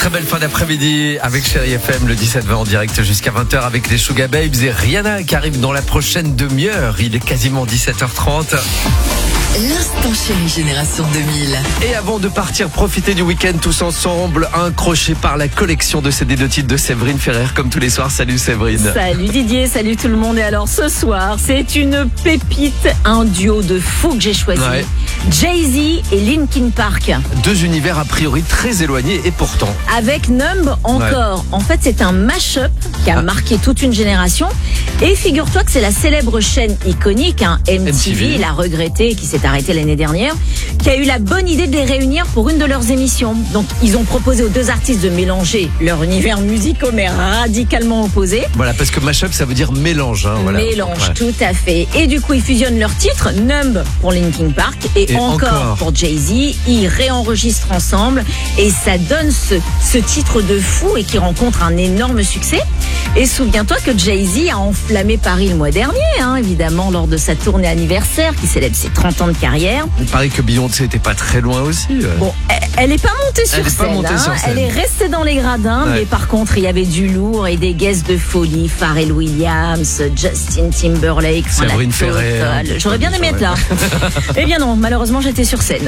Très belle fin d'après-midi avec Chérie FM, le 17-20 en direct jusqu'à 20h avec les Sugar Babes et Rihanna qui arrive dans la prochaine demi-heure. Il est quasiment 17h30. L'instant Chérie Génération 2000. Et avant de partir profiter du week-end tous ensemble, un crochet par la collection de CD de titres de Séverine Ferrer comme tous les soirs. Salut Séverine. Salut Didier, salut tout le monde. Et alors ce soir, c'est une pépite, un duo de fous que j'ai choisi. Ouais. Jay-Z et Linkin Park. Deux univers a priori très éloignés et pourtant. Avec Numb encore. Ouais. En fait, c'est un mash-up qui a marqué toute une génération. Et figure-toi que c'est la célèbre chaîne iconique, MTV, la regrettée, qui s'est arrêtée l'année dernière, qui a eu la bonne idée de les réunir pour une de leurs émissions. Donc, ils ont proposé aux deux artistes de mélanger leur univers musicaux, mais radicalement opposés. Voilà, parce que mashup, ça veut dire mélange. Voilà. Mélange, tout à fait. Et du coup, ils fusionnent leurs titres, Numb pour Linkin Park et encore pour Jay-Z. Ils réenregistrent ensemble et ça donne ce titre de fou et qui rencontre un énorme succès. Et souviens-toi que Jay-Z a enflammé Paris le mois dernier, évidemment, lors de sa tournée anniversaire qui célèbre ses 30 ans de carrière. Il paraît que Beyoncé était pas très loin aussi. Bon, elle n'est pas montée sur scène. Elle est restée dans les gradins, mais par contre, il y avait du lourd et des guests de folie. Pharrell Williams, Justin Timberlake, Séverine Ferrer. J'aurais bien aimé être là. Eh bien non, malheureusement, j'étais sur scène.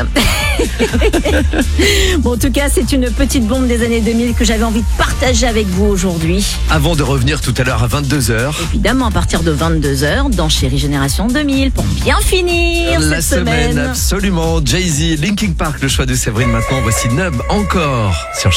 Bon, en tout cas, c'est une petite bombe des années 2000 que j'avais envie de partager avec vous aujourd'hui. Avant de revenir tout à l'heure à 22h. Évidemment, à partir de 22h, dans Chérie Génération 2000, pour bien finir la cette semaine. Absolument. Jay-Z, Linkin Park, le choix de Séverine. Maintenant, voici Numb encore sur